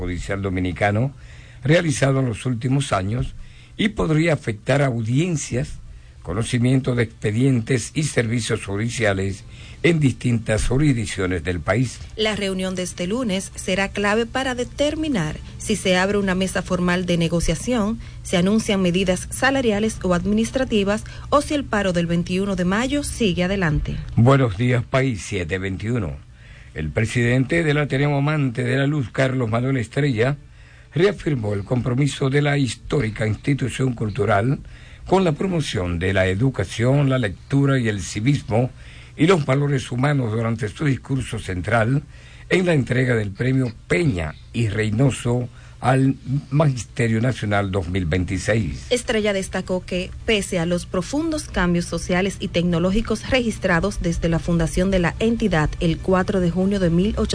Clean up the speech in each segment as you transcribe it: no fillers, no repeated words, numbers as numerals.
Judicial Dominicano realizado en los últimos años y podría afectar audiencias, conocimiento de expedientes y servicios judiciales en distintas jurisdicciones del país. La reunión de este lunes será clave para determinar si se abre una mesa formal de negociación, se anuncian medidas salariales o administrativas o si el paro del 21 de mayo sigue adelante. Buenos días, país 721. El presidente del Ateneo Amante de la Luz, Carlos Manuel Estrella, reafirmó el compromiso de la histórica institución cultural con la promoción de la educación, la lectura y el civismo y los valores humanos durante su discurso central en la entrega del Premio Peña y Reynoso al Magisterio Nacional 2026. Estrella destacó que, pese a los profundos cambios sociales y tecnológicos registrados desde la fundación de la entidad el 4 de junio de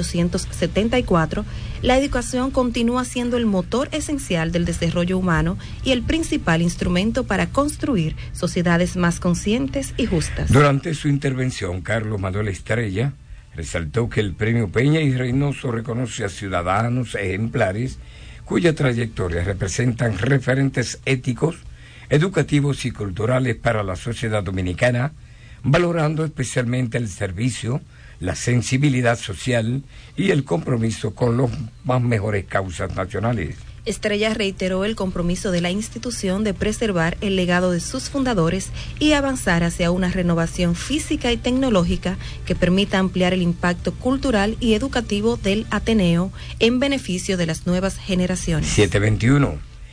1874, la educación continúa siendo el motor esencial del desarrollo humano y el principal instrumento para construir sociedades más conscientes y justas. Durante su intervención, Carlos Manuel Estrella resaltó que el Premio Peña y Reynoso reconoce a ciudadanos ejemplares cuya trayectoria representan referentes éticos, educativos y culturales para la sociedad dominicana, valorando especialmente el servicio, la sensibilidad social y el compromiso con las más mejores causas nacionales. Estrella reiteró el compromiso de la institución de preservar el legado de sus fundadores y avanzar hacia una renovación física y tecnológica que permita ampliar el impacto cultural y educativo del Ateneo en beneficio de las nuevas generaciones. 721.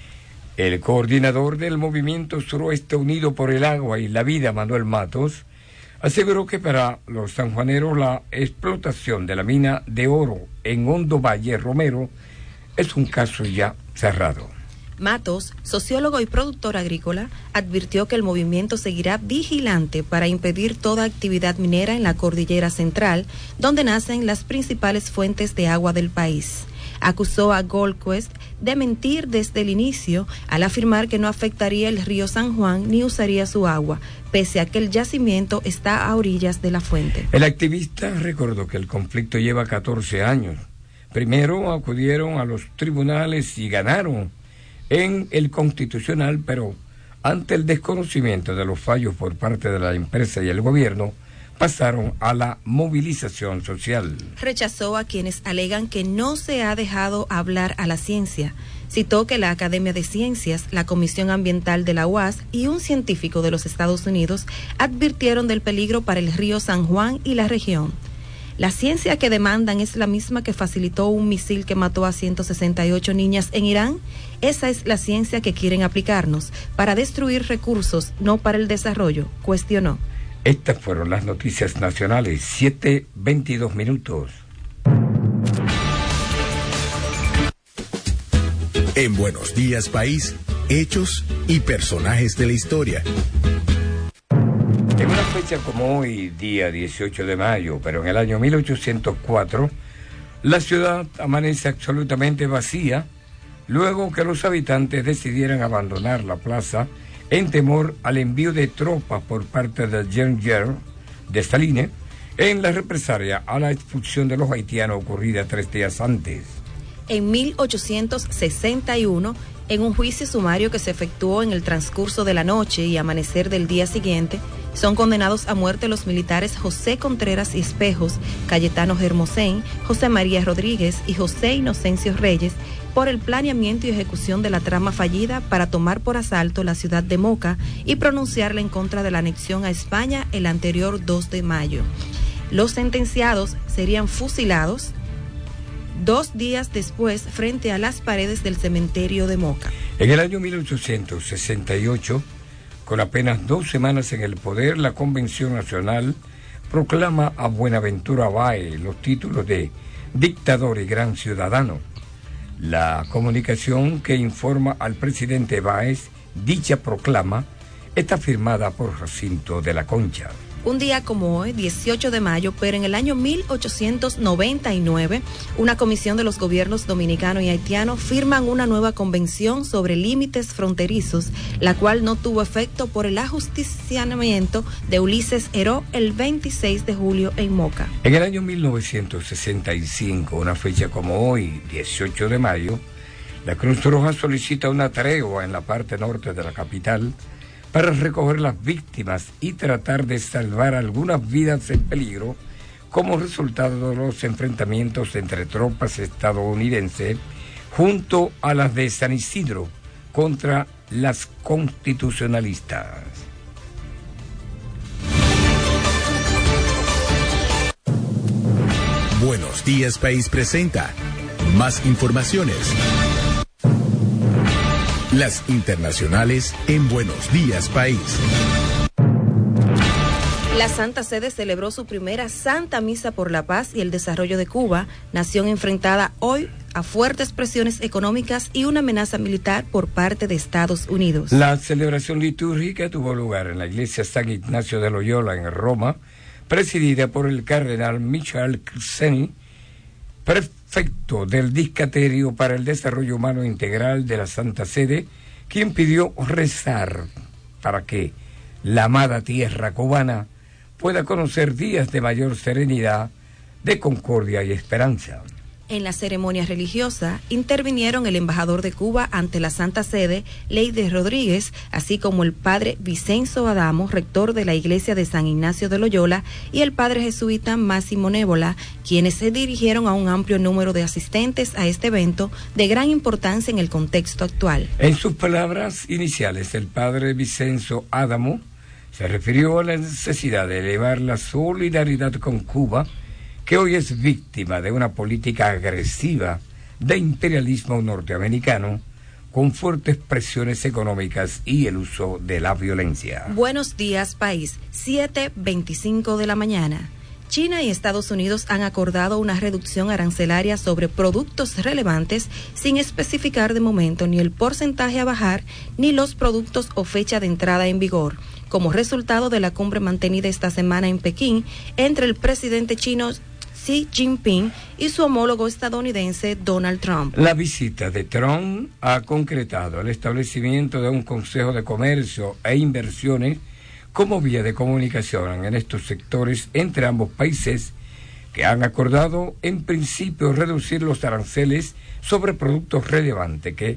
El coordinador del Movimiento Suroeste Unido por el Agua y la Vida, Manuel Matos, aseguró que para los sanjuaneros la explotación de la mina de oro en Hondo Valle Romero es un caso ya cerrado. Matos, sociólogo y productor agrícola, advirtió que el movimiento seguirá vigilante para impedir toda actividad minera en la cordillera central, donde nacen las principales fuentes de agua del país. Acusó a Goldquest de mentir desde el inicio al afirmar que no afectaría el río San Juan ni usaría su agua, pese a que el yacimiento está a orillas de la fuente. El activista recordó que el conflicto lleva 14 años. Primero acudieron a los tribunales y ganaron en el Constitucional, pero ante el desconocimiento de los fallos por parte de la empresa y el gobierno, pasaron a la movilización social. Rechazó a quienes alegan que no se ha dejado hablar a la ciencia. Citó que la Academia de Ciencias, la Comisión Ambiental de la UAS y un científico de los Estados Unidos advirtieron del peligro para el río San Juan y la región. La ciencia que demandan es la misma que facilitó un misil que mató a 168 niñas en Irán. Esa es la ciencia que quieren aplicarnos para destruir recursos, no para el desarrollo, cuestionó. Estas fueron las noticias nacionales, 7:22. En Buenos Días País, hechos y personajes de la historia. En una fecha como hoy, día 18 de mayo, pero en el año 1804, la ciudad amanece absolutamente vacía, luego que los habitantes decidieran abandonar la plaza en temor al envío de tropas por parte del General de Stalin en la represalia a la expulsión de los haitianos ocurrida 3 días antes. En 1861, en un juicio sumario que se efectuó en el transcurso de la noche y amanecer del día siguiente, son condenados a muerte los militares José Contreras y Espejos, Cayetano Hermosén, José María Rodríguez y José Inocencio Reyes por el planeamiento y ejecución de la trama fallida para tomar por asalto la ciudad de Moca y pronunciarla en contra de la anexión a España el anterior 2 de mayo. Los sentenciados serían fusilados 2 días después frente a las paredes del cementerio de Moca. En el año 1868, con apenas 2 semanas en el poder, la Convención Nacional proclama a Buenaventura Báez los títulos de dictador y gran ciudadano. La comunicación que informa al presidente Báez dicha proclama está firmada por Jacinto de la Concha. Un día como hoy, 18 de mayo, pero en el año 1899, una comisión de los gobiernos dominicano y haitiano firman una nueva convención sobre límites fronterizos, la cual no tuvo efecto por el ajusticiamiento de Ulises Heró el 26 de julio en Moca. En el año 1965, una fecha como hoy, 18 de mayo, la Cruz Roja solicita una tregua en la parte norte de la capital para recoger las víctimas y tratar de salvar algunas vidas en peligro como resultado de los enfrentamientos entre tropas estadounidenses junto a las de San Isidro contra las constitucionalistas. Buenos Días País presenta más informaciones. Las internacionales en Buenos Días País. La Santa Sede celebró su primera Santa Misa por la Paz y el Desarrollo de Cuba, nación enfrentada hoy a fuertes presiones económicas y una amenaza militar por parte de Estados Unidos. La celebración litúrgica tuvo lugar en la iglesia San Ignacio de Loyola en Roma, presidida por el cardenal Michael Czerny, prefecto del Discaterio para el Desarrollo Humano Integral de la Santa Sede, quien pidió rezar para que la amada tierra cubana pueda conocer días de mayor serenidad, de concordia y esperanza. En la ceremonia religiosa intervinieron el embajador de Cuba ante la Santa Sede, Leider Rodríguez, así como el padre Vicenzo Adamo, rector de la iglesia de San Ignacio de Loyola, y el padre jesuita Máximo Nébola, quienes se dirigieron a un amplio número de asistentes a este evento de gran importancia en el contexto actual. En sus palabras iniciales, el padre Vicenzo Adamo se refirió a la necesidad de elevar la solidaridad con Cuba, que hoy es víctima de una política agresiva de imperialismo norteamericano, con fuertes presiones económicas y el uso de la violencia. Buenos días, país. 7:25 de la mañana. China y Estados Unidos han acordado una reducción arancelaria sobre productos relevantes sin especificar de momento ni el porcentaje a bajar ni los productos o fecha de entrada en vigor, como resultado de la cumbre mantenida esta semana en Pekín entre el presidente chino Xi Jinping y su homólogo estadounidense Donald Trump. La visita de Trump ha concretado el establecimiento de un Consejo de Comercio e Inversiones como vía de comunicación en estos sectores entre ambos países, que han acordado en principio reducir los aranceles sobre productos relevantes que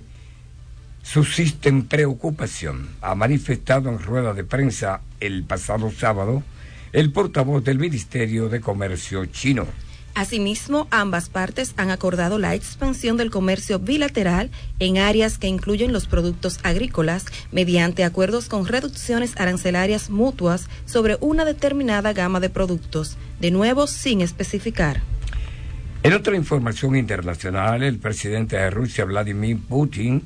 susciten preocupación, ha manifestado en rueda de prensa el pasado sábado el portavoz del Ministerio de Comercio chino. Asimismo, ambas partes han acordado la expansión del comercio bilateral en áreas que incluyen los productos agrícolas mediante acuerdos con reducciones arancelarias mutuas sobre una determinada gama de productos, de nuevo sin especificar. En otra información internacional, el presidente de Rusia, Vladimir Putin,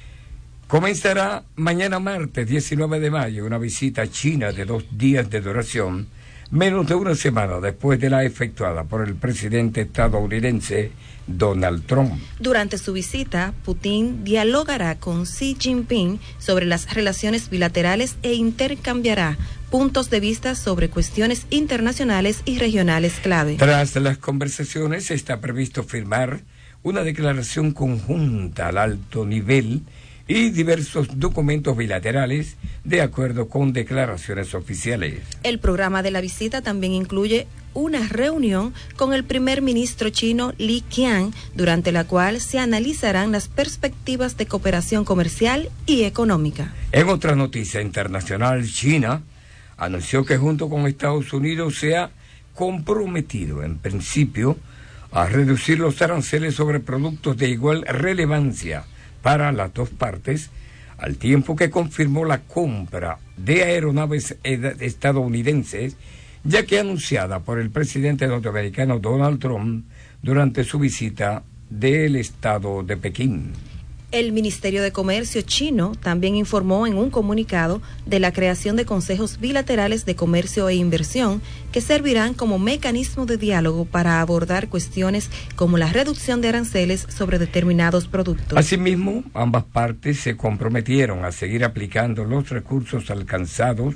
comenzará mañana martes 19 de mayo una visita a China de 2 días de duración, menos de una semana después de la efectuada por el presidente estadounidense Donald Trump. Durante su visita, Putin dialogará con Xi Jinping sobre las relaciones bilaterales e intercambiará puntos de vista sobre cuestiones internacionales y regionales clave. Tras las conversaciones, está previsto firmar una declaración conjunta al alto nivel y diversos documentos bilaterales de acuerdo con declaraciones oficiales. El programa de la visita también incluye una reunión con el primer ministro chino Li Qiang, durante la cual se analizarán las perspectivas de cooperación comercial y económica. En otra noticia internacional, China anunció que junto con Estados Unidos se ha comprometido en principio a reducir los aranceles sobre productos de igual relevancia para las dos partes, al tiempo que confirmó la compra de aeronaves estadounidenses, ya que anunciada por el presidente norteamericano Donald Trump durante su visita del estado de Pekín. El Ministerio de Comercio chino también informó en un comunicado de la creación de consejos bilaterales de comercio e inversión que servirán como mecanismo de diálogo para abordar cuestiones como la reducción de aranceles sobre determinados productos. Asimismo, ambas partes se comprometieron a seguir aplicando los recursos alcanzados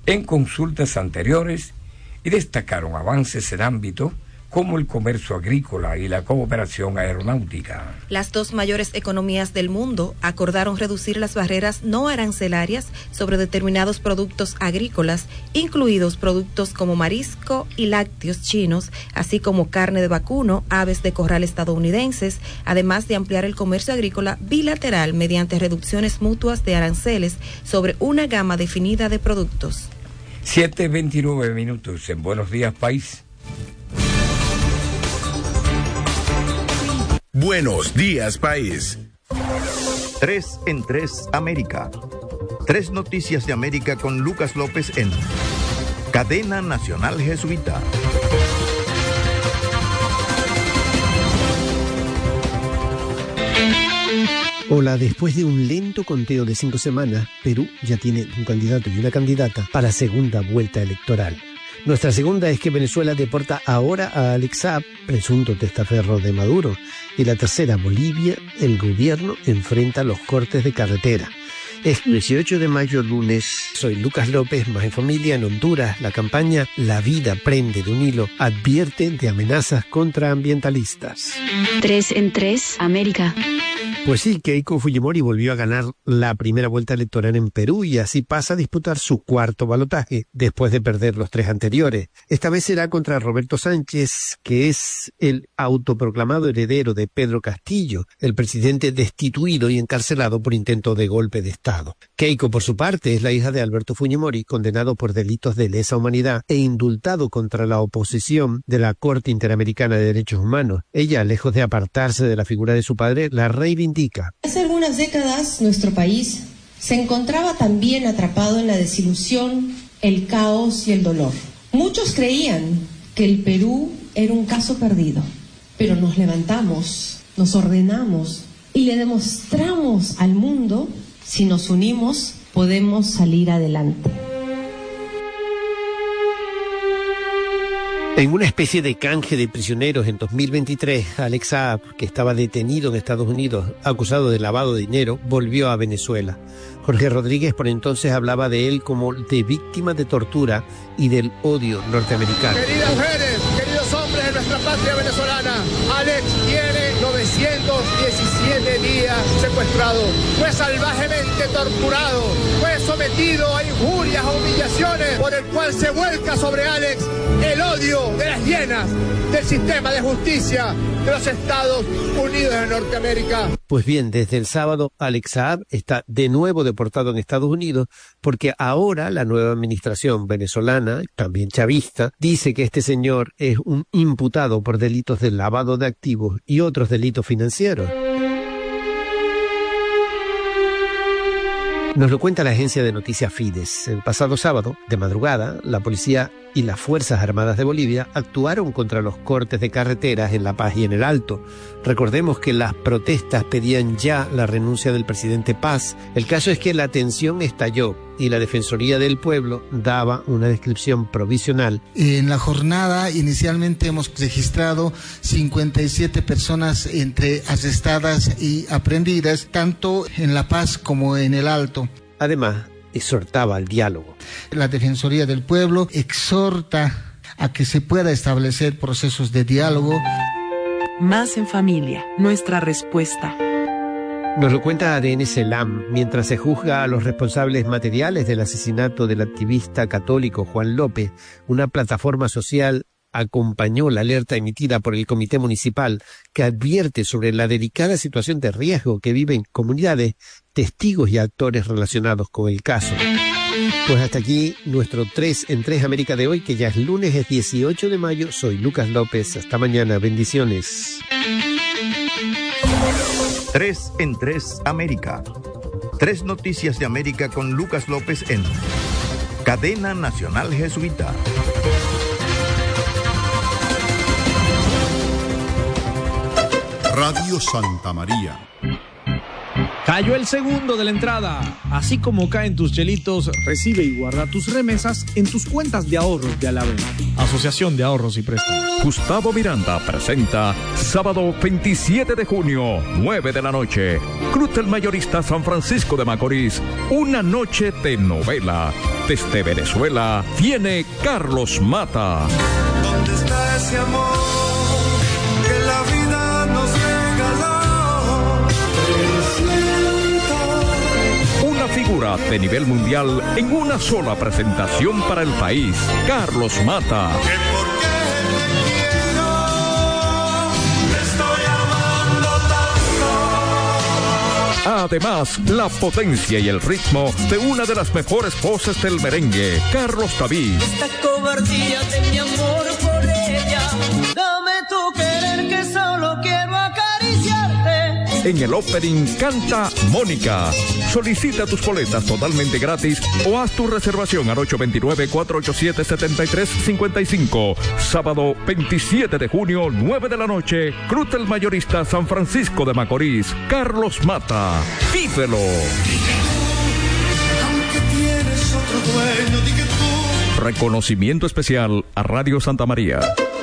en consultas anteriores y destacaron avances en ámbitos como el comercio agrícola y la cooperación aeronáutica. Las dos mayores economías del mundo acordaron reducir las barreras no arancelarias sobre determinados productos agrícolas, incluidos productos como marisco y lácteos chinos, así como carne de vacuno, aves de corral estadounidenses, además de ampliar el comercio agrícola bilateral mediante reducciones mutuas de aranceles sobre una gama definida de productos. 7:29 en Buenos Días País. Buenos Días País. 3 en 3 América. 3 noticias de América con Lucas López en Cadena Nacional Jesuita. Hola, después de un lento conteo de 5 semanas, Perú ya tiene un candidato y una candidata para segunda vuelta electoral. Nuestra segunda es que Venezuela deporta ahora a Alex Saab, presunto testaferro de Maduro. Y la tercera, Bolivia, el gobierno enfrenta los cortes de carretera. Es 18 de mayo, lunes. Soy Lucas López, Más en Familia. En Honduras, la campaña La vida prende de un hilo advierte de amenazas contra ambientalistas. 3 en 3 América. Pues sí, Keiko Fujimori volvió a ganar la primera vuelta electoral en Perú y así pasa a disputar su cuarto balotaje, después de perder los 3 anteriores. Esta vez será contra Roberto Sánchez, que es el autoproclamado heredero de Pedro Castillo, el presidente destituido y encarcelado por intento de golpe de Estado. Keiko, por su parte, es la hija de Alberto Fujimori, condenado por delitos de lesa humanidad e indultado contra la oposición de la Corte Interamericana de Derechos Humanos. Ella, lejos de apartarse de la figura de su padre, la reivindica. Hace algunas décadas nuestro país se encontraba también atrapado en la desilusión, el caos y el dolor. Muchos creían que el Perú era un caso perdido, pero nos levantamos, nos ordenamos y le demostramos al mundo, si nos unimos, podemos salir adelante. En una especie de canje de prisioneros en 2023, Alex Saab, que estaba detenido en Estados Unidos acusado de lavado de dinero, volvió a Venezuela. Jorge Rodríguez por entonces hablaba de él como de víctima de tortura y del odio norteamericano. Queridas mujeres, queridos hombres de nuestra patria venezolana, Alex tiene 917 días secuestrado, fue salvajemente torturado, fue sometido a injurias, a humillaciones, por el cual se vuelca sobre Alex el odio de las hienas del sistema de justicia de los Estados Unidos de Norteamérica. Pues bien, desde el sábado, Alex Saab está de nuevo deportado en Estados Unidos porque ahora la nueva administración venezolana, también chavista, dice que este señor es un imputado por delitos de lavado de activos y otros delitos financieros. Nos lo cuenta la agencia de noticias Fides. El pasado sábado, de madrugada, la policía y las Fuerzas Armadas de Bolivia actuaron contra los cortes de carreteras en La Paz y en el Alto. Recordemos que las protestas pedían ya la renuncia del presidente Paz. El caso es que la tensión estalló y la Defensoría del Pueblo daba una descripción provisional. En la jornada inicialmente hemos registrado 57 personas entre arrestadas y aprehendidas, tanto en La Paz como en el Alto. Además, exhortaba al diálogo. La Defensoría del Pueblo exhorta a que se pueda establecer procesos de diálogo. Más en Familia, nuestra respuesta. Nos lo cuenta ADN Selam, mientras se juzga a los responsables materiales del asesinato del activista católico Juan López. Una plataforma social acompañó la alerta emitida por el Comité Municipal que advierte sobre la delicada situación de riesgo que viven comunidades, testigos y actores relacionados con el caso. Pues hasta aquí nuestro 3 en 3 América de hoy, que ya es lunes, es 18 de mayo. Soy Lucas López. Hasta mañana. Bendiciones. 3 en 3 América. 3 noticias de América con Lucas López en Cadena Nacional Jesuita. Radio Santa María. Cayó el segundo de la entrada. Así como caen tus chelitos, recibe y guarda tus remesas en tus cuentas de ahorros de Alavena. Asociación de Ahorros y Préstamos. Gustavo Miranda presenta sábado 27 de junio, 9 de la noche. Club del Mayorista San Francisco de Macorís. Una noche de novela. Desde Venezuela viene Carlos Mata. ¿Dónde está ese amor que la vida nos regaló? Una figura de nivel mundial en una sola presentación para el país. Carlos Mata. Además, la potencia y el ritmo de una de las mejores voces del merengue, Carlos David. Esta cobardía de mi amor por ella, dame tu querer que solo quiero acariciarte. En el opening canta Mónica. Solicita tus boletas totalmente gratis o haz tu reservación al 829-487-7355. Sábado 27 de junio, 9 de la noche, Cruz del Mayorista, San Francisco de Macorís. Carlos Mata. ¡Vívelo! Aunque tienes otro dueño, di que tú. Reconocimiento especial a Radio Santa María.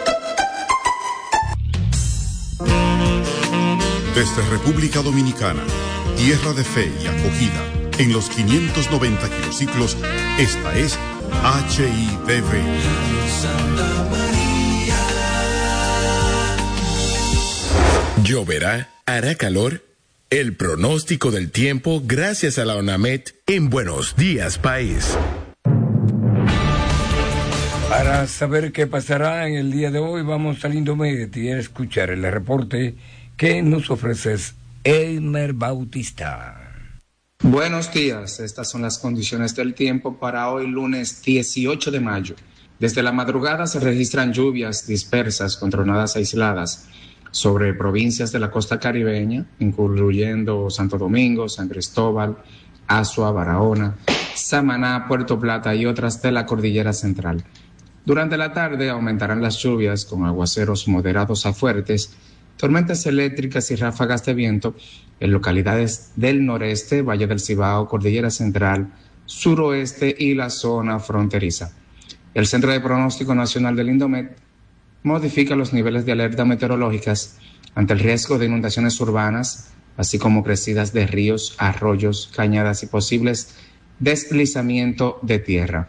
Desde República Dominicana, tierra de fe y acogida, en los 590 kilociclos, esta es HIDV. ¿Lloverá? ¿Hará calor? El pronóstico del tiempo gracias a la ONAMED en Buenos Días País. Para saber qué pasará en el día de hoy, vamos al Indomet y a escuchar el reporte que nos ofreces Eimer Bautista. Buenos días, estas son las condiciones del tiempo para hoy lunes 18 de mayo. Desde la madrugada se registran lluvias dispersas con tronadas aisladas sobre provincias de la costa caribeña, incluyendo Santo Domingo, San Cristóbal, Azua, Barahona, Samaná, Puerto Plata y otras de la cordillera central. Durante la tarde aumentarán las lluvias con aguaceros moderados a fuertes, tormentas eléctricas y ráfagas de viento en localidades del noreste, Valle del Cibao, Cordillera Central, suroeste y la zona fronteriza. El Centro de Pronóstico Nacional del Indomet modifica los niveles de alerta meteorológicas ante el riesgo de inundaciones urbanas, así como crecidas de ríos, arroyos, cañadas y posibles deslizamiento de tierra.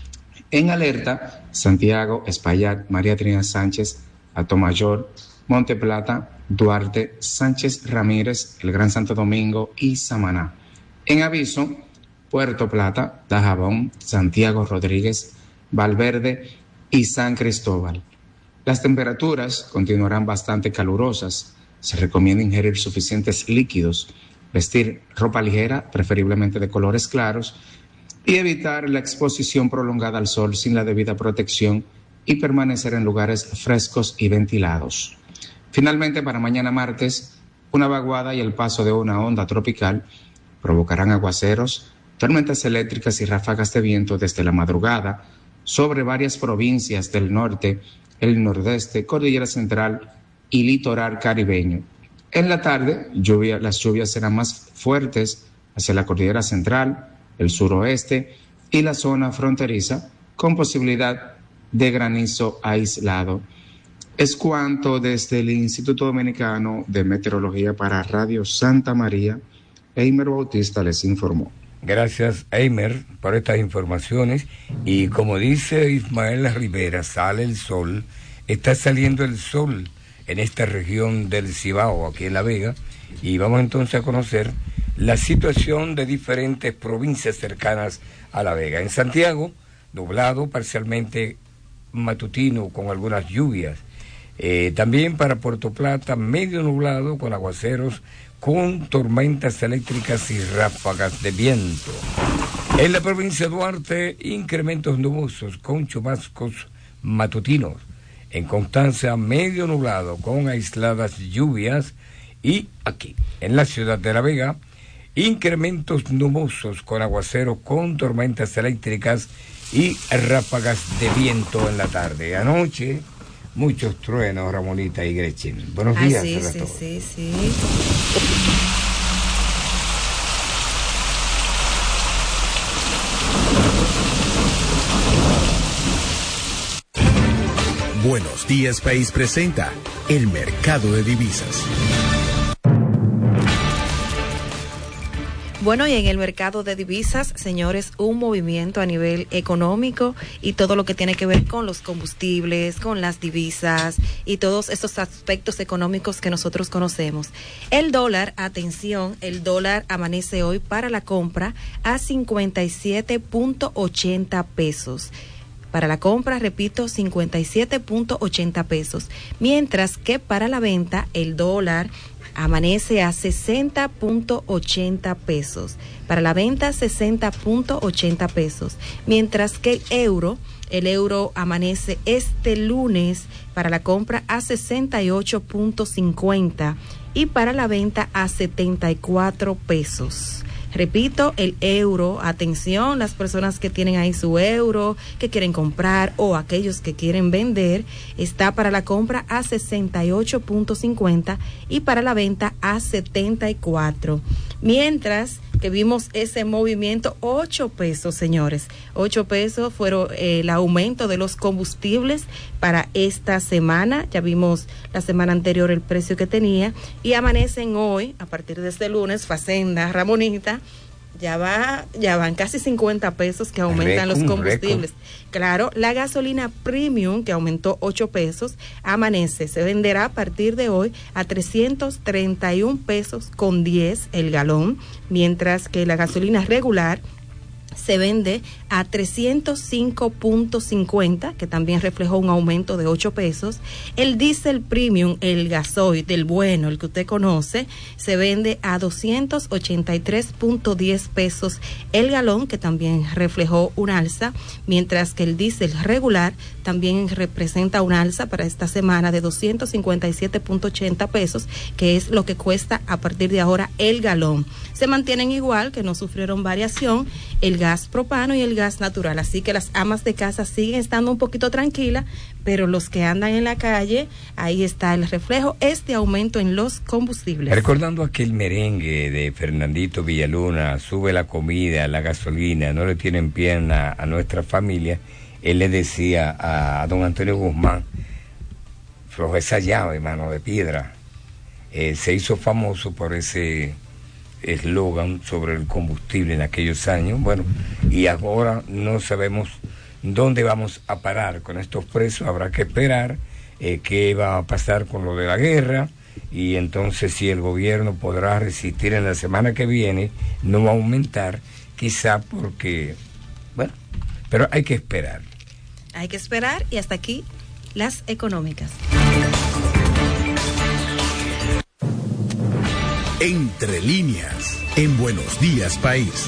En alerta, Santiago, Espaillat, María Trinidad Sánchez, Atomayor, Monte Plata, Duarte, Sánchez Ramírez, el Gran Santo Domingo y Samaná. En aviso, Puerto Plata, Dajabón, Santiago Rodríguez, Valverde y San Cristóbal. Las temperaturas continuarán bastante calurosas. Se recomienda ingerir suficientes líquidos, vestir ropa ligera, preferiblemente de colores claros, y evitar la exposición prolongada al sol sin la debida protección y permanecer en lugares frescos y ventilados. Finalmente, para mañana martes, una vaguada y el paso de una onda tropical provocarán aguaceros, tormentas eléctricas y ráfagas de viento desde la madrugada sobre varias provincias del norte, el nordeste, cordillera central y litoral caribeño. En la tarde, las lluvias serán más fuertes hacia la cordillera central, el suroeste y la zona fronteriza, con posibilidad de granizo aislado. Es cuanto desde el Instituto Dominicano de Meteorología para Radio Santa María. Eimer Bautista les informó. Gracias, Eimer, por estas informaciones. Y como dice Ismael Rivera, sale el sol, está saliendo el sol en esta región del Cibao, aquí en La Vega, y vamos entonces a conocer la situación de diferentes provincias cercanas a La Vega. En Santiago, nublado, parcialmente matutino con algunas lluvias. También para Puerto Plata, medio nublado con aguaceros, con tormentas eléctricas y ráfagas de viento. En la provincia de Duarte, incrementos nubosos con chubascos matutinos. En Constanza, medio nublado con aisladas lluvias. Y aquí, en la ciudad de La Vega, incrementos nubosos con aguaceros, con tormentas eléctricas y ráfagas de viento en la tarde. Anoche, muchos truenos, Ramonita y Gretchen. Buenos días. Sí. Buenos Días País presenta el mercado de divisas. Bueno, y en el mercado de divisas, señores, un movimiento a nivel económico y todo lo que tiene que ver con los combustibles, con las divisas y todos estos aspectos económicos que nosotros conocemos. El dólar, atención, el dólar amanece hoy para la compra a 57.80 pesos. Para la compra, repito, 57.80 pesos. Mientras que para la venta, el dólar amanece a 60.80 pesos. Para la venta, 60.80 pesos. Mientras que el euro amanece este lunes para la compra a 68.50 y para la venta a 74 pesos. Repito, el euro, atención, las personas que tienen ahí su euro, que quieren comprar o aquellos que quieren vender, está para la compra a 68.50 y para la venta a 74. Mientras que vimos ese movimiento, 8 pesos, señores. 8 pesos fueron el aumento de los combustibles para esta semana. Ya vimos la semana anterior el precio que tenía y amanecen hoy, a partir de este lunes, Facenda, Ramonita, ya van casi 50 pesos que aumentan los combustibles. Claro, la gasolina premium, que aumentó 8 pesos, se venderá a partir de hoy a 331 pesos con 10 el galón, mientras que la gasolina regular se vende a 305.50, que también reflejó un aumento de 8 pesos. El diésel premium, el gasoil del bueno, el que usted conoce, se vende a 283.10 pesos el galón, que también reflejó un alza, mientras que el diésel regular también representa un alza para esta semana de 257.80 pesos, que es lo que cuesta a partir de ahora el galón. Se mantienen igual, que no sufrieron variación, el gas propano y el gas natural, así que las amas de casa siguen estando un poquito tranquilas, pero los que andan en la calle, ahí está el reflejo, este aumento en los combustibles. Recordando aquel merengue de Fernandito Villaluna, sube la comida, la gasolina, no le tienen pierna a nuestra familia, él le decía a don Antonio Guzmán, floja esa llave, mano de piedra. Se hizo famoso por ese eslogan sobre el combustible en aquellos años. Bueno, y ahora no sabemos dónde vamos a parar con estos precios. Habrá que esperar qué va a pasar con lo de la guerra, y entonces si el gobierno podrá resistir en la semana que viene, no va a aumentar, quizá porque, bueno, pero hay que esperar. Hay que esperar, y hasta aquí las económicas. Entre líneas, en Buenos Días País.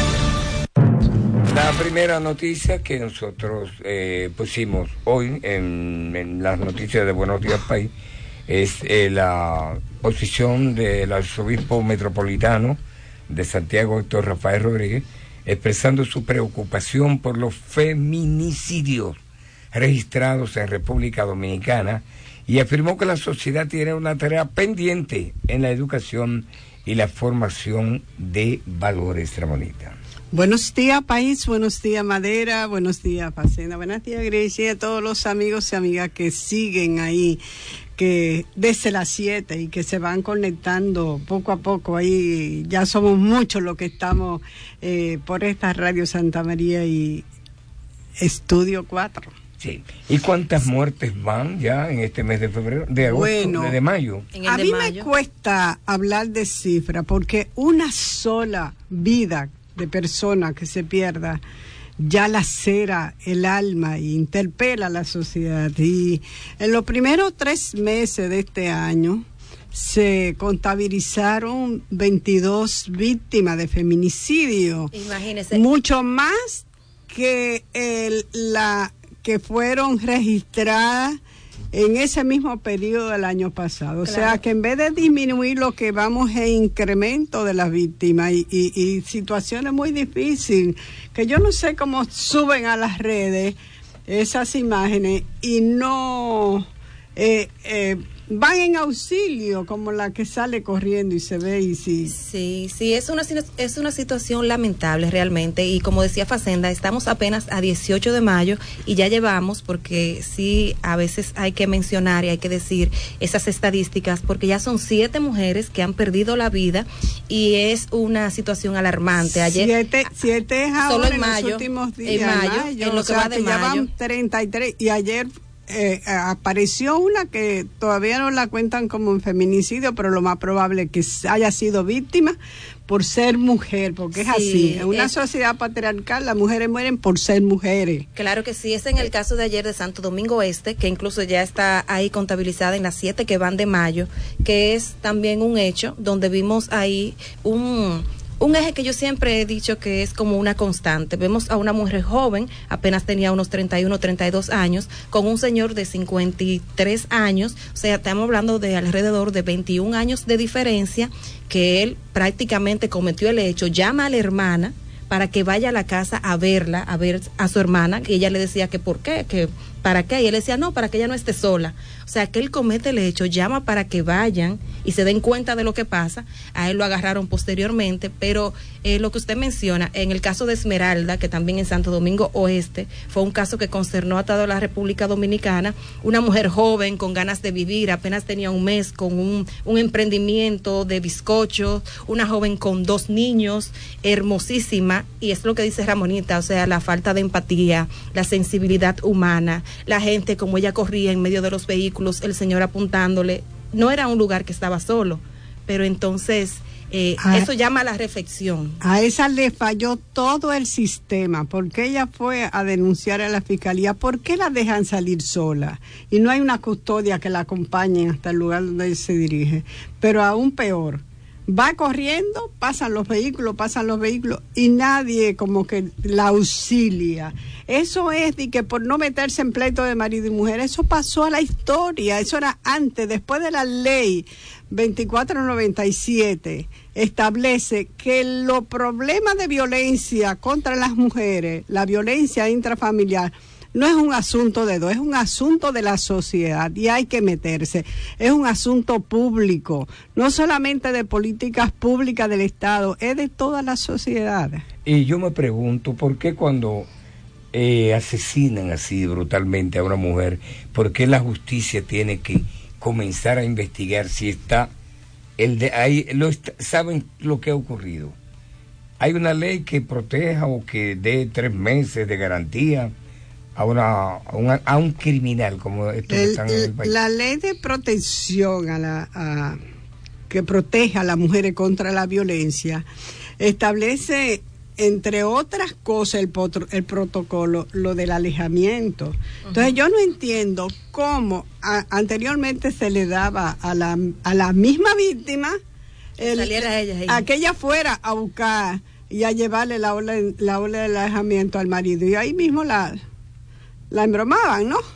La primera noticia que nosotros pusimos hoy en las noticias de Buenos Días País es la posición del arzobispo metropolitano de Santiago, Héctor Rafael Rodríguez, expresando su preocupación por los feminicidios registrados en República Dominicana, y afirmó que la sociedad tiene una tarea pendiente en la educación y la formación de valores. Ramonita. Buenos días, país, buenos días, Madera, buenos días, Facenda, buenos días, Grecia, y a todos los amigos y amigas que siguen ahí, que desde las 7 y que se van conectando poco a poco. Ahí ya somos muchos los que estamos por esta Radio Santa María y Estudio 4. Sí. ¿Y cuántas muertes van ya en este mes de febrero, de agosto, de mayo? A mí me cuesta hablar de cifra porque una sola vida de persona que se pierda ya lacera el alma e interpela a la sociedad. Y en los primeros 3 meses de este año se contabilizaron 22 víctimas de feminicidio. Imagínese. Mucho más que que fueron registradas en ese mismo periodo del año pasado. Claro. O sea que en vez de disminuir, lo que vamos es incremento de las víctimas y situaciones muy difíciles, que yo no sé cómo suben a las redes esas imágenes y no van en auxilio, como la que sale corriendo y se ve y sí. Sí, es una situación lamentable realmente, y como decía Facenda, estamos apenas a 18 de mayo y ya llevamos, porque sí, a veces hay que mencionar y hay que decir esas estadísticas, porque ya son 7 mujeres que han perdido la vida y es una situación alarmante. Ayer, siete es ahora solo en los mayo, últimos días, en lo que va de mayo. Ya van 33 y ayer apareció una que todavía no la cuentan como un feminicidio, pero lo más probable es que haya sido víctima por ser mujer, porque es así. En una sociedad patriarcal las mujeres mueren por ser mujeres. Claro que sí, es en el caso de ayer de Santo Domingo Este, que incluso ya está ahí contabilizada en las 7 que van de mayo, que es también un hecho donde vimos ahí un eje que yo siempre he dicho que es como una constante. Vemos a una mujer joven, apenas tenía unos 31, 32 años, con un señor de 53 años, o sea, estamos hablando de alrededor de 21 años de diferencia, que él prácticamente cometió el hecho, llama a la hermana para que vaya a la casa a verla, a ver a su hermana, y ella le decía que por qué, que para qué, y él decía no, para que ella no esté sola. O sea, que él comete el hecho, llama para que vayan y se den cuenta de lo que pasa. A él lo agarraron posteriormente, pero lo que usted menciona, en el caso de Esmeralda, que también en Santo Domingo Oeste, fue un caso que concernó a toda la República Dominicana, una mujer joven con ganas de vivir, apenas tenía un mes con un emprendimiento de bizcochos, una joven con 2 niños, hermosísima, y es lo que dice Ramonita, o sea, la falta de empatía, la sensibilidad humana, la gente como ella corría en medio de los vehículos, el señor apuntándole, no era un lugar que estaba solo, pero entonces eso llama a la reflexión. A esa le falló todo el sistema, porque ella fue a denunciar a la fiscalía. ¿Por qué la dejan salir sola? Y no hay una custodia que la acompañe hasta el lugar donde se dirige. Pero aún peor, va corriendo, pasan los vehículos y nadie como que la auxilia. Eso es de que por no meterse en pleito de marido y mujer, eso pasó a la historia, eso era antes. Después de la ley 2497 establece que los problemas de violencia contra las mujeres, la violencia intrafamiliar, no es un asunto de dos, es un asunto de la sociedad y hay que meterse. Es un asunto público, no solamente de políticas públicas del Estado, es de toda la sociedad. Y yo me pregunto, ¿por qué cuando asesinan así brutalmente a una mujer, por qué la justicia tiene que comenzar a investigar si está saben lo que ha ocurrido? ¿Hay una ley que proteja o que dé 3 meses de garantía a un criminal como estos que están en el país? La ley de protección que protege a las mujeres contra la violencia establece, entre otras cosas, el protocolo, lo del alejamiento. Entonces yo no entiendo cómo anteriormente se le daba a la misma víctima a que ella fuera a buscar y a llevarle la ola de alejamiento al marido, y ahí mismo la embromaban, ¿no?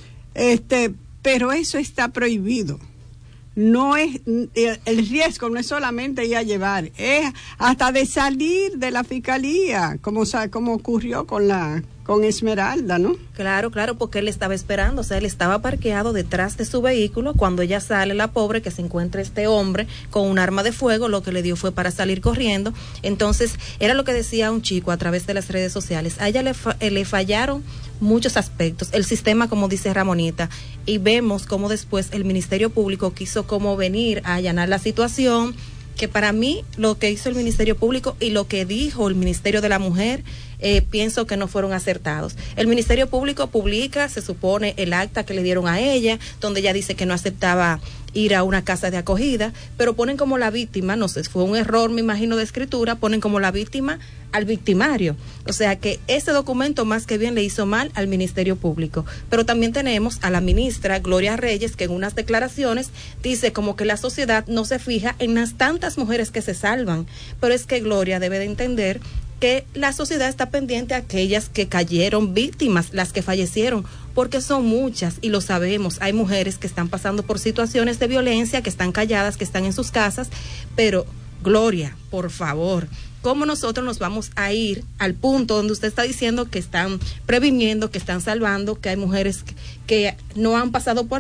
Pero eso está prohibido. No es el riesgo, no es solamente ir a llevar, es hasta de salir de la fiscalía, como ocurrió con Esmeralda, ¿no? Claro, porque él estaba esperando, o sea, él estaba parqueado detrás de su vehículo. Cuando ella sale, la pobre, que se encuentra este hombre con un arma de fuego, lo que le dio fue para salir corriendo. Entonces, era lo que decía un chico a través de las redes sociales. A ella le fallaron muchos aspectos, el sistema, como dice Ramonita, y vemos cómo después el Ministerio Público quiso como venir a allanar la situación, que para mí lo que hizo el Ministerio Público y lo que dijo el Ministerio de la Mujer, pienso que no fueron acertados. El Ministerio Público publica, se supone, el acta que le dieron a ella, donde ella dice que no aceptaba ir a una casa de acogida, pero ponen como la víctima, no sé, fue un error, me imagino, de escritura, ponen como la víctima al victimario. O sea que ese documento más que bien le hizo mal al Ministerio Público. Pero también tenemos a la ministra Gloria Reyes, que en unas declaraciones dice como que la sociedad no se fija en las tantas mujeres que se salvan. Pero es que Gloria debe de entender que la sociedad está pendiente a aquellas que cayeron víctimas, las que fallecieron, porque son muchas y lo sabemos. Hay mujeres que están pasando por situaciones de violencia, que están calladas, que están en sus casas, pero Gloria, por favor, ¿cómo nosotros nos vamos a ir al punto donde usted está diciendo que están previniendo, que están salvando, que hay mujeres que no han pasado por ahí?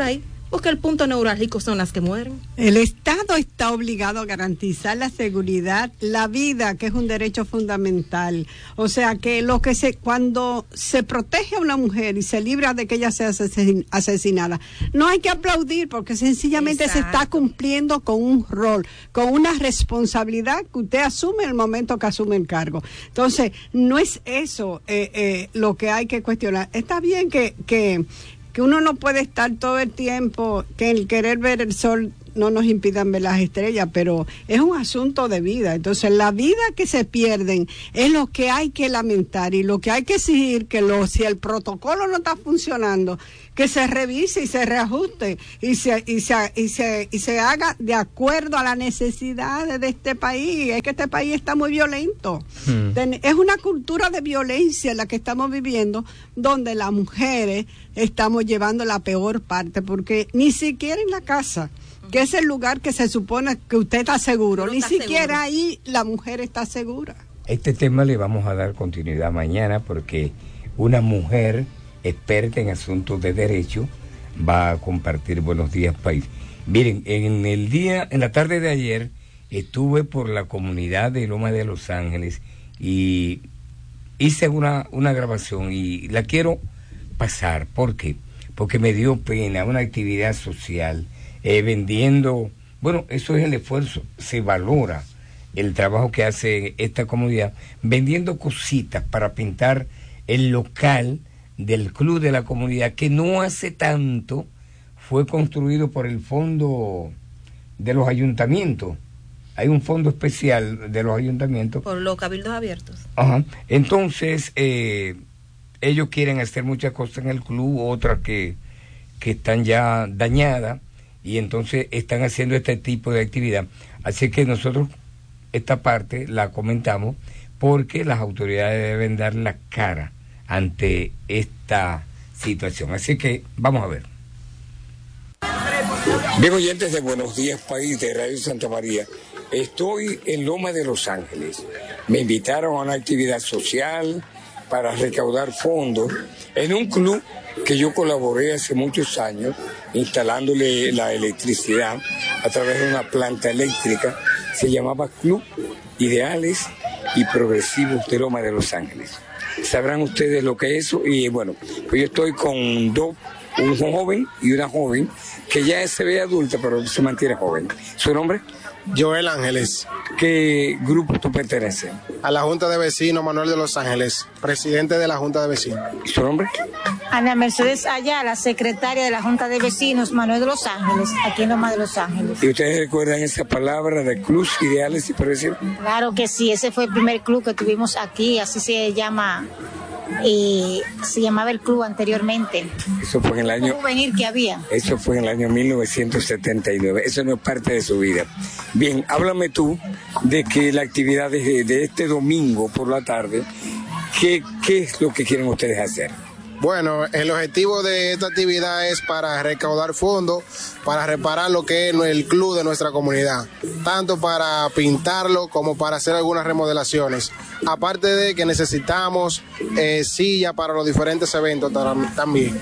porque el punto neurálgico son las que mueren. El Estado está obligado a garantizar la seguridad, la vida, que es un derecho fundamental. O sea que cuando se protege a una mujer y se libra de que ella sea asesinada, no hay que aplaudir, porque sencillamente se está cumpliendo con un rol, con una responsabilidad que usted asume en el momento que asume el cargo. Entonces, no es eso lo que hay que cuestionar. Está bien que uno no puede estar todo el tiempo, que el querer ver el sol no nos impidan ver las estrellas, pero es un asunto de vida. Entonces, la vida que se pierden es lo que hay que lamentar y lo que hay que exigir, que si el protocolo no está funcionando, que se revise y se reajuste y se haga de acuerdo a las necesidades de este país. Es que este país está muy violento. Es una cultura de violencia la que estamos viviendo, donde las mujeres estamos llevando la peor parte, porque ni siquiera en la casa, que es el lugar que se supone que usted está seguro, ni siquiera ahí la mujer está segura. Este tema le vamos a dar continuidad mañana, porque una mujer experta en asuntos de derecho va a compartir Buenos Días País. Miren, en la tarde de ayer estuve por la comunidad de Loma de Los Ángeles y hice una grabación y la quiero pasar. ¿Por qué? Porque me dio pena, una actividad social, vendiendo, bueno, eso es el esfuerzo, se valora el trabajo que hace esta comunidad, vendiendo cositas para pintar el local del club de la comunidad, que no hace tanto fue construido por el fondo de los ayuntamientos. Hay un fondo especial de los ayuntamientos. Por los cabildos abiertos. Ajá. Entonces, ellos quieren hacer muchas cosas en el club, otras que están ya dañadas, y entonces están haciendo este tipo de actividad. Así que nosotros esta parte la comentamos porque las autoridades deben dar la cara ante esta situación. Así que vamos a ver. Bien, oyentes de Buenos Días País de Radio Santa María, estoy en Loma de Los Ángeles. Me invitaron a una actividad social para recaudar fondos en un club que yo colaboré hace muchos años instalándole la electricidad a través de una planta eléctrica. Se llamaba Club Ideales y Progresivos de Loma de Los Ángeles. Sabrán ustedes lo que es eso. Y bueno, pues yo estoy con un joven y una joven que ya se ve adulta, pero se mantiene joven. ¿Su nombre? Joel Ángeles. ¿Qué grupo tú perteneces? A la Junta de Vecinos Manuel de Los Ángeles, presidente de la Junta de Vecinos. ¿Y su nombre? Ana Mercedes Ayala, secretaria de la Junta de Vecinos Manuel de Los Ángeles, aquí en Loma de Los Ángeles. ¿Y ustedes recuerdan esa palabra de Club Ideales y Progresivos? Claro que sí, ese fue el primer club que tuvimos aquí, así se llama. Se llamaba el club anteriormente. Eso fue en el año juvenil que había. Eso fue en el año 1979. Eso no es parte de su vida. Bien, háblame tú de que la actividad de este domingo por la tarde, ¿qué es lo que quieren ustedes hacer? Bueno, el objetivo de esta actividad es para recaudar fondos, para reparar lo que es el club de nuestra comunidad, tanto para pintarlo como para hacer algunas remodelaciones. Aparte de que necesitamos sillas para los diferentes eventos también.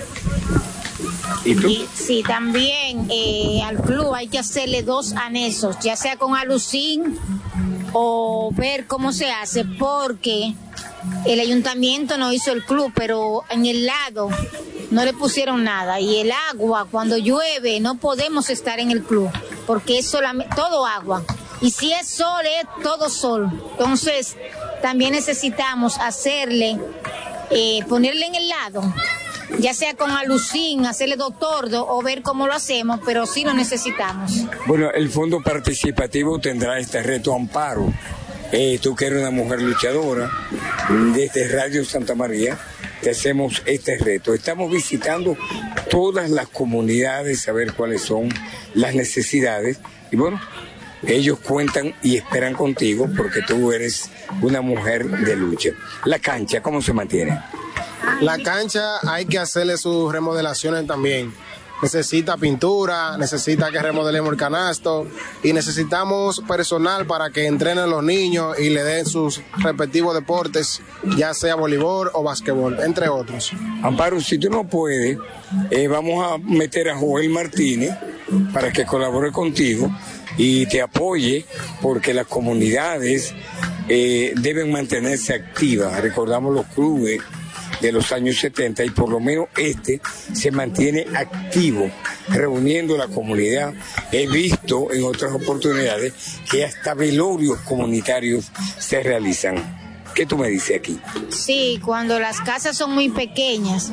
¿Y tú? Sí, también al club hay que hacerle 2 anexos, ya sea con alucín o ver cómo se hace, porque el ayuntamiento no hizo el club, pero en el lado no le pusieron nada. Y el agua, cuando llueve, no podemos estar en el club, porque es solamente todo agua. Y si es sol, es todo sol. Entonces, también necesitamos hacerle, ponerle en el lado, ya sea con alucín, hacerle 2 tordos o ver cómo lo hacemos, pero sí lo necesitamos. Bueno, el Fondo Participativo tendrá este reto Amparo. Tú que eres una mujer luchadora, desde Radio Santa María te hacemos este reto. Estamos visitando todas las comunidades a ver cuáles son las necesidades y bueno, ellos cuentan y esperan contigo porque tú eres una mujer de lucha. La cancha, ¿cómo se mantiene? La cancha hay que hacerle sus remodelaciones también. necesita pintura, necesita que remodelemos el canasto y necesitamos personal para que entrenen los niños y le den sus respectivos deportes, ya sea voleibol o basquetbol, entre otros. Amparo, si tú no puedes, vamos a meter a Joel Martínez para que colabore contigo y te apoye, porque las comunidades deben mantenerse activas. Recordamos los clubes de los años 70 y por lo menos se mantiene activo, reuniendo la comunidad. He visto en otras oportunidades que hasta velorios comunitarios se realizan. ¿Qué tú me dices aquí? Sí, cuando las casas son muy pequeñas,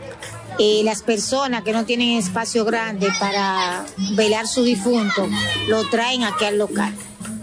las personas que no tienen espacio grande para velar su difunto, lo traen aquí al local.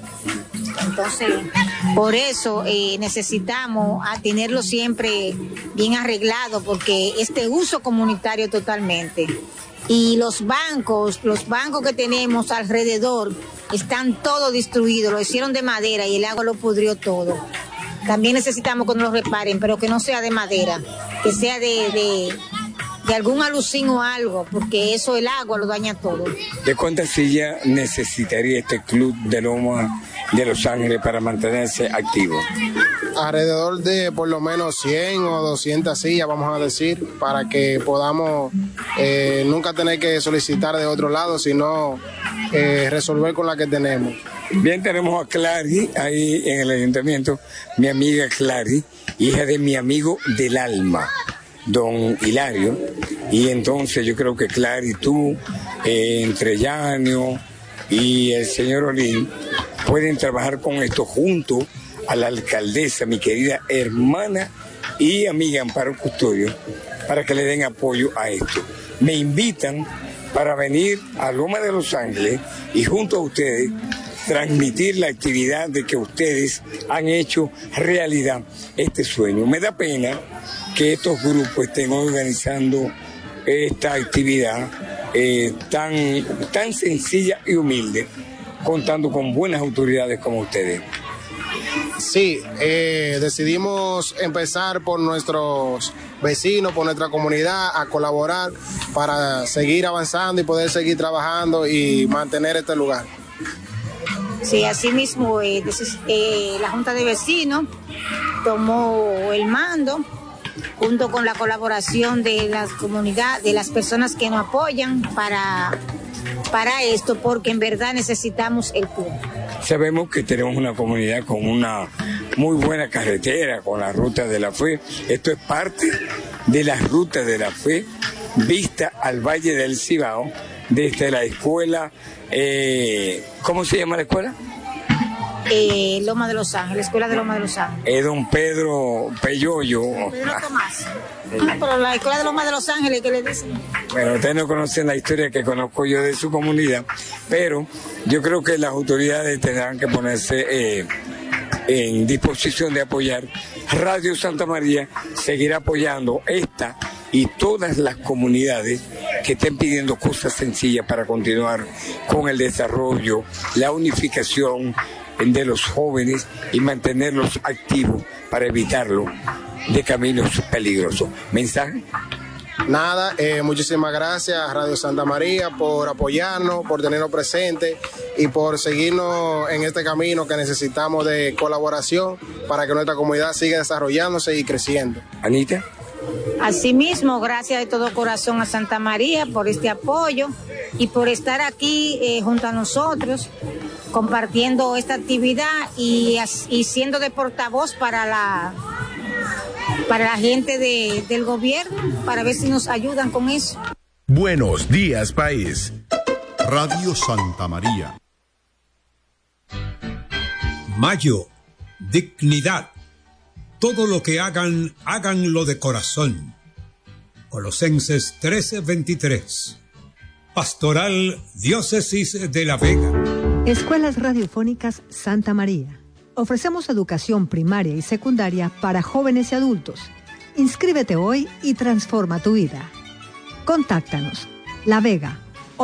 Entonces, por eso necesitamos tenerlo siempre bien arreglado, porque este uso comunitario totalmente. Y los bancos que tenemos alrededor están todos destruidos, lo hicieron de madera y el agua lo pudrió todo. También necesitamos que nos lo reparen, pero que no sea de madera, que sea de algún alucín o algo, porque eso el agua lo daña todo. ¿De cuántas sillas necesitaría este club de Loma de Los Ángeles para mantenerse activo? Alrededor de por lo menos 100 o 200 sillas, vamos a decir, para que podamos nunca tener que solicitar de otro lado, sino resolver con la que tenemos. Bien, tenemos a Clary ahí en el ayuntamiento, mi amiga Clary, hija de mi amigo del alma, don Hilario, y entonces yo creo que Clary, tú, entre Yanio y el señor Olín, pueden trabajar con esto junto a la alcaldesa, mi querida hermana y amiga Amparo Custodio, para que le den apoyo a esto. Me invitan para venir a Loma de Los Ángeles y junto a ustedes transmitir la actividad de que ustedes han hecho realidad este sueño. Me da pena que estos grupos estén organizando esta actividad tan sencilla y humilde, contando con buenas autoridades como ustedes. Sí, decidimos empezar por nuestros vecinos, por nuestra comunidad, a colaborar para seguir avanzando y poder seguir trabajando y mantener este lugar. Sí, así mismo la Junta de Vecinos tomó el mando junto con la colaboración de la comunidad, de las personas que nos apoyan para esto, porque en verdad necesitamos el club. Sabemos que tenemos una comunidad con una muy buena carretera, con la Ruta de la Fe. Esto es parte de la Ruta de la Fe, vista al Valle del Cibao, desde la escuela, ¿cómo se llama la escuela? Loma de Los Ángeles, Escuela de Loma de Los Ángeles. Don Pedro Peyoyo. Pedro Tomás. Pero la Escuela de Loma de Los Ángeles, ¿qué le dicen? Bueno, ustedes no conocen la historia que conozco yo de su comunidad, pero yo creo que las autoridades tendrán que ponerse en disposición de apoyar. Radio Santa María seguirá apoyando esta y todas las comunidades que estén pidiendo cosas sencillas para continuar con el desarrollo, la unificación de los jóvenes y mantenerlos activos para evitarlo de caminos peligrosos. ¿Mensaje? Nada, muchísimas gracias a Radio Santa María por apoyarnos, por tenernos presentes y por seguirnos en este camino que necesitamos de colaboración para que nuestra comunidad siga desarrollándose y creciendo. Anita. Asimismo, gracias de todo corazón a Santa María por este apoyo y por estar aquí junto a nosotros, compartiendo esta actividad y siendo de portavoz para la gente del gobierno, para ver si nos ayudan con eso. Buenos días, país. Radio Santa María. Mayo, dignidad. Todo lo que hagan, háganlo de corazón. Colosenses 13:23. Pastoral Diócesis de La Vega. Escuelas Radiofónicas Santa María. Ofrecemos educación primaria y secundaria para jóvenes y adultos. Inscríbete hoy y transforma tu vida. Contáctanos. La Vega,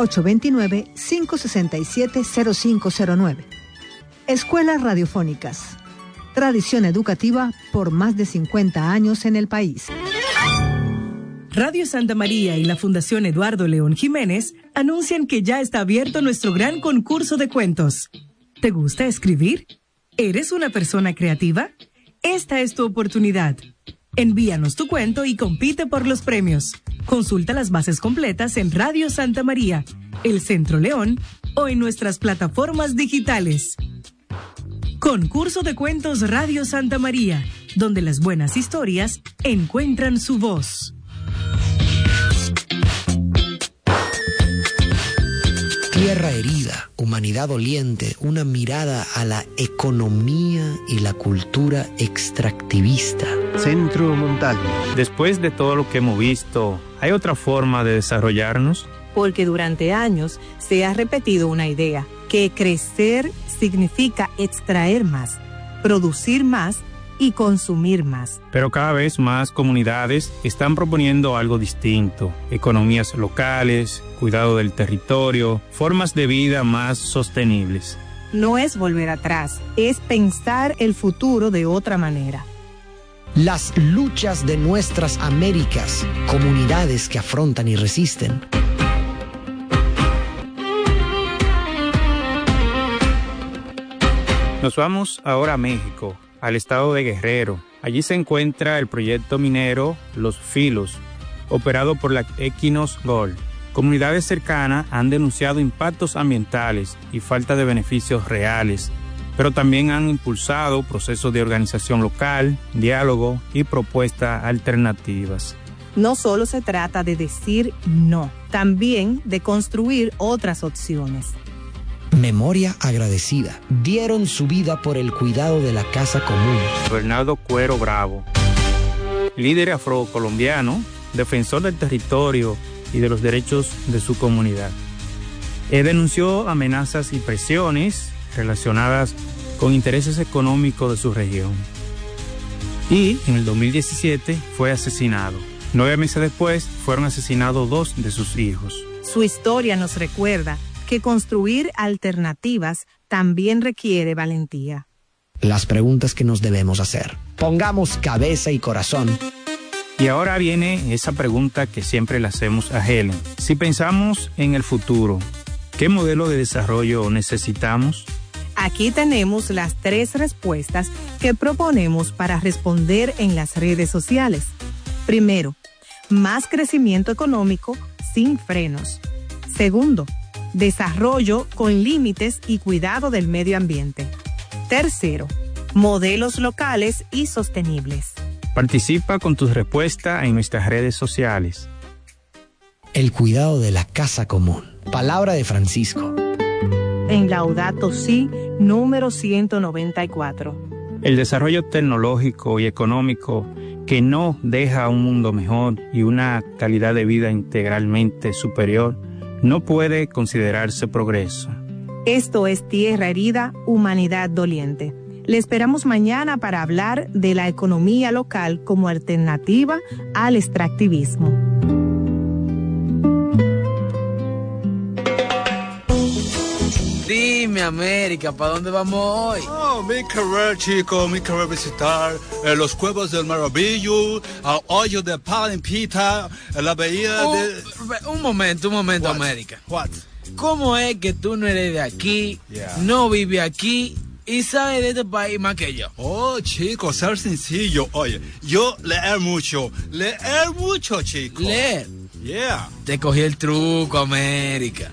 829-567-0509. Escuelas Radiofónicas. Tradición educativa por más de 50 años en el país. Radio Santa María y la Fundación Eduardo León Jiménez anuncian que ya está abierto nuestro gran concurso de cuentos. ¿Te gusta escribir? ¿Eres una persona creativa? Esta es tu oportunidad. Envíanos tu cuento y compite por los premios. Consulta las bases completas en Radio Santa María, El Centro León o en nuestras plataformas digitales. Concurso de Cuentos Radio Santa María, donde las buenas historias encuentran su voz. Tierra herida, humanidad doliente, una mirada a la economía y la cultura extractivista. Centro Montalvo. Después de todo lo que hemos visto, ¿hay otra forma de desarrollarnos? Porque durante años se ha repetido una idea, que crecer significa extraer más, producir más y consumir más. Pero cada vez más comunidades están proponiendo algo distinto: economías locales, cuidado del territorio, formas de vida más sostenibles. No es volver atrás, es pensar el futuro de otra manera. Las luchas de nuestras Américas, comunidades que afrontan y resisten. Nos vamos ahora a México, al estado de Guerrero. Allí se encuentra el proyecto minero Los Filos, operado por la Equinox Gold. Comunidades cercanas han denunciado impactos ambientales y falta de beneficios reales, pero también han impulsado procesos de organización local, diálogo y propuestas alternativas. No solo se trata de decir no, también de construir otras opciones. Memoria agradecida. Dieron su vida por el cuidado de la casa común. Bernardo Cuero Bravo, líder afrocolombiano, defensor del territorio y de los derechos de su comunidad. Denunció amenazas y presiones relacionadas con intereses económicos de su región. Y en el 2017 fue asesinado. 9 meses después fueron asesinados 2 de sus hijos. Su historia nos recuerda que construir alternativas también requiere valentía. Las preguntas que nos debemos hacer. Pongamos cabeza y corazón. Y ahora viene esa pregunta que siempre le hacemos a Helen. Si pensamos en el futuro, ¿qué modelo de desarrollo necesitamos? Aquí tenemos las 3 respuestas que proponemos para responder en las redes sociales. Primero, más crecimiento económico sin frenos. Segundo, desarrollo con límites y cuidado del medio ambiente. Tercero, modelos locales y sostenibles. Participa con tus respuestas en nuestras redes sociales. El cuidado de la casa común. Palabra de Francisco. En Laudato Si, número 194. El desarrollo tecnológico y económico que no deja un mundo mejor y una calidad de vida integralmente superior no puede considerarse progreso. Esto es Tierra Herida, Humanidad Doliente. Le esperamos mañana para hablar de la economía local como alternativa al extractivismo. Dime, América, ¿para dónde vamos hoy? Oh, mi querer, chico, mi querer visitar los Cuevas del Maravillo, el hoyo de Palimpita, la bahía de... Un momento, What? América. What? ¿Cómo es que tú no eres de aquí, no vives aquí y sabes de este país más que yo? Oh, chico, ser sencillo. Oye, yo leer mucho, chico. ¿Leer? Yeah. Te cogí el truco, América.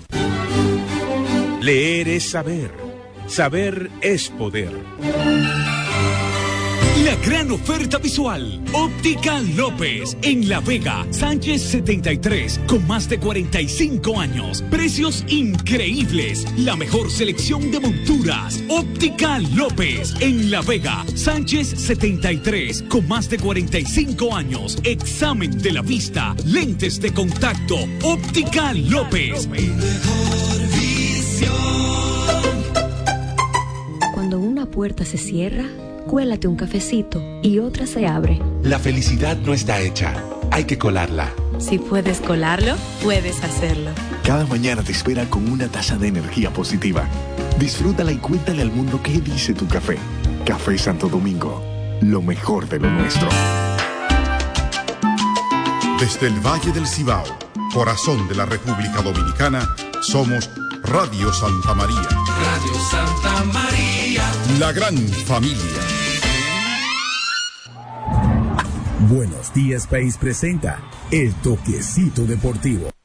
Leer es saber. Saber es poder. La gran oferta visual. Óptica López en La Vega, Sánchez 73, con más de 45 años. Precios increíbles. La mejor selección de monturas. Óptica López en La Vega, Sánchez 73, con más de 45 años. Examen de la vista, lentes de contacto. Óptica López. Cuando una puerta se cierra, cuélate un cafecito y otra se abre. La felicidad no está hecha, hay que colarla. Si puedes colarlo, puedes hacerlo. Cada mañana te espera con una taza de energía positiva. Disfrútala y cuéntale al mundo qué dice tu café. Café Santo Domingo, lo mejor de lo nuestro. Desde el Valle del Cibao, corazón de la República Dominicana, somos Radio Santa María. Radio Santa María. La gran familia. Buenos Días País presenta El Toquecito Deportivo.